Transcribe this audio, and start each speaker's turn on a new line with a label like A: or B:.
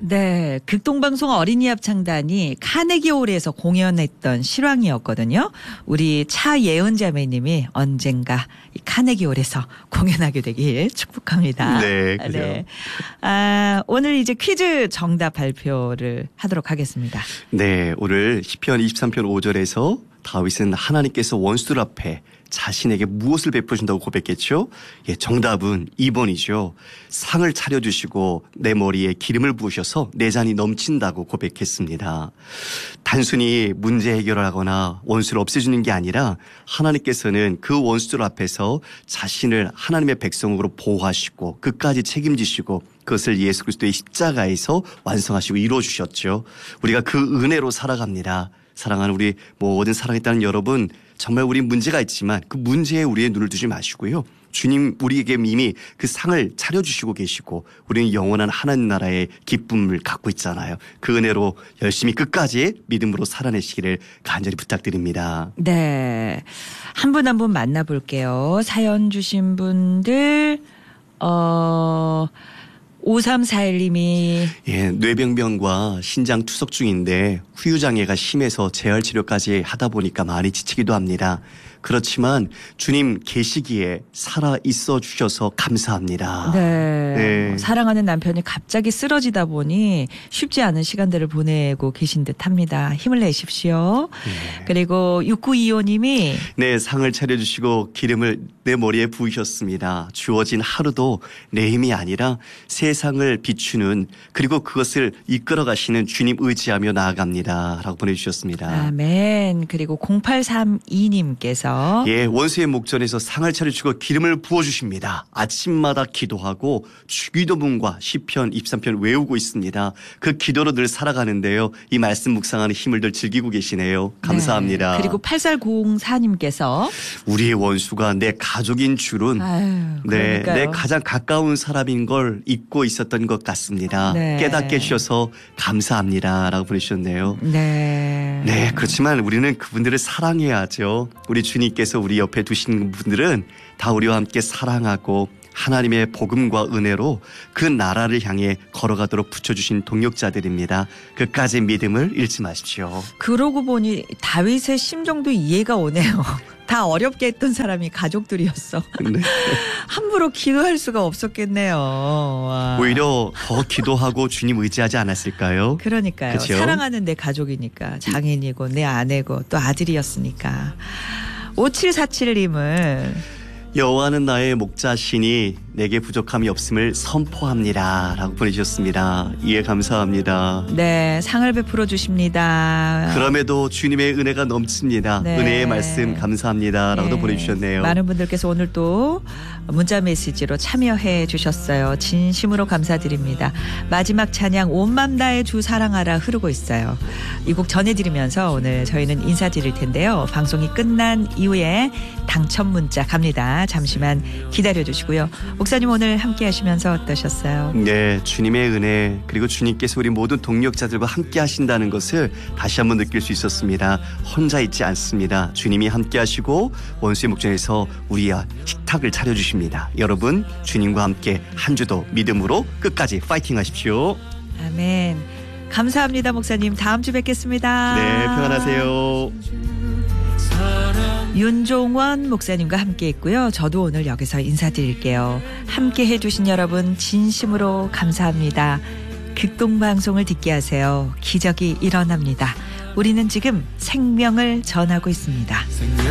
A: 네, 극동방송 어린이 합창단이 카네기홀에서 공연했던 실황이었거든요. 우리 차예은 자매님이 언젠가 이 카네기홀에서 공연하게 되길 축복합니다.
B: 네, 그죠.
A: 네. 오늘 이제 퀴즈 정답 발표를 하도록 하겠습니다.
B: 네, 오늘 시편 23편 5절에서 다윗은 하나님께서 원수들 앞에 자신에게 무엇을 베푸신다고 고백했죠? 예, 정답은 2번이죠. 상을 차려주시고 내 머리에 기름을 부으셔서 내 잔이 넘친다고 고백했습니다. 단순히 문제 해결을 하거나 원수를 없애주는 게 아니라 하나님께서는 그 원수들 앞에서 자신을 하나님의 백성으로 보호하시고 끝까지 책임지시고 그것을 예수 그리스도의 십자가에서 완성하시고 이루어주셨죠. 우리가 그 은혜로 살아갑니다. 사랑하는 우리 모든 사랑했다는 여러분, 정말 우리 문제가 있지만 그 문제에 우리의 눈을 두지 마시고요. 주님 우리에게 이미 그 상을 차려주시고 계시고 우리는 영원한 하나님 나라의 기쁨을 갖고 있잖아요. 그 은혜로 열심히 끝까지 믿음으로 살아내시기를 간절히 부탁드립니다.
A: 네, 한 분 한 분 만나볼게요. 사연 주신 분들 5341님이
B: 예, 뇌병변과 신장 투석 중인데 후유장애가 심해서 재활치료까지 하다 보니까 많이 지치기도 합니다. 그렇지만 주님 계시기에 살아있어 주셔서 감사합니다.
A: 네. 사랑하는 남편이 갑자기 쓰러지다 보니 쉽지 않은 시간들을 보내고 계신 듯합니다. 힘을 내십시오.
B: 네.
A: 그리고 6925님이
B: 네, 상을 차려주시고 기름을 내 머리에 부으셨습니다. 주어진 하루도 내 힘이 아니라 세상을 비추는 그리고 그것을 이끌어 가시는 주님 의지하며 나아갑니다. 라고 보내주셨습니다.
A: 아멘. 그리고 0832님께서
B: 예, 원수의 목전에서 상을 차려주시고 기름을 부어주십니다. 아침마다 기도하고 주기도문과 시편 23편 외우고 있습니다. 그 기도로 늘 살아가는데요. 이 말씀 묵상하는 힘을 늘 즐기고 계시네요. 감사합니다.
A: 네. 그리고 8404님께서
B: 우리의 원수가 내 가족인 줄은 네,
A: 그러니까요.
B: 내 가장 가까운 사람인 걸 잊고 있었던 것 같습니다.
A: 네.
B: 깨닫게 해주셔서 감사합니다. 라고 보내주셨네요.
A: 네.
B: 네, 그렇지만 우리는 그분들을 사랑해야죠. 우리 주님께서 우리 옆에 두신 분들은 다 우리와 함께 사랑하고 하나님의 복음과 은혜로 그 나라를 향해 걸어가도록 붙여주신 동역자들입니다. 끝까지 믿음을 잃지 마십시오.
A: 그러고 보니 다윗의 심정도 이해가 오네요. 다 어렵게 했던 사람이 가족들이었어.
B: 네.
A: 함부로 기도할 수가 없었겠네요. 와.
B: 오히려 더 기도하고 주님 의지하지 않았을까요?
A: 그러니까요.
B: 그쵸?
A: 사랑하는 내 가족이니까 장인이고 내 아내고 또 아들이었으니까. 5747님은
B: 여호와는 나의 목자시니 내게 부족함이 없음을 선포합니다. 라고 보내주셨습니다. 이해 감사합니다.
A: 네, 상을 베풀어 주십니다.
B: 그럼에도 주님의 은혜가 넘칩니다.
A: 네.
B: 은혜의 말씀 감사합니다. 라고도
A: 네.
B: 보내주셨네요.
A: 많은 분들께서 오늘 또 문자 메시지로 참여해 주셨어요. 진심으로 감사드립니다. 마지막 찬양 온 맘 다해 주 사랑하라 흐르고 있어요. 이 곡 전해드리면서 오늘 저희는 인사드릴 텐데요. 방송이 끝난 이후에 당첨 문자 갑니다. 잠시만 기다려주시고요. 목사님 오늘 함께 하시면서 어떠셨어요?
B: 네, 주님의 은혜 그리고 주님께서 우리 모든 동력자들과 함께 하신다는 것을 다시 한번 느낄 수 있었습니다. 혼자 있지 않습니다. 주님이 함께 하시고 원수의 목전에서 우리의 식탁을 차려주십니다. 여러분 주님과 함께 한 주도 믿음으로 끝까지 파이팅 하십시오.
A: 아멘. 감사합니다 목사님. 다음 주 뵙겠습니다.
B: 네, 평안하세요.
A: 윤종원 목사님과 함께 했고요. 저도 오늘 여기서 인사드릴게요. 함께 해주신 여러분 진심으로 감사합니다. 극동방송을 듣게 하세요. 기적이 일어납니다. 우리는 지금 생명을 전하고 있습니다.